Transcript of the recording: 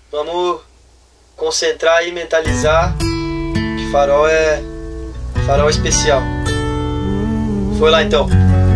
Vamos concentrar e mentalizar que farol é especial. Foi lá então.